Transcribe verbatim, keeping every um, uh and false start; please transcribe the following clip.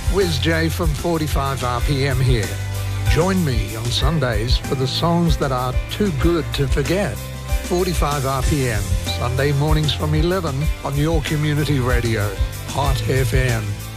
Wiz J from forty-five R P M here. Join me on Sundays for the songs that are too good to forget. forty-five R P M, Sunday mornings from eleven on your community radio, Hot F M.